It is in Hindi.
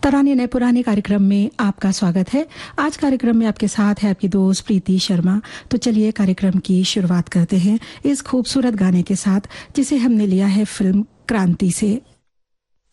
तराने नए पुराने कार्यक्रम में आपका स्वागत है। आज कार्यक्रम में आपके साथ है आपकी दोस्त प्रीति शर्मा। तो चलिए कार्यक्रम की शुरुआत करते हैं इस खूबसूरत गाने के साथ जिसे हमने लिया है फिल्म क्रांति से।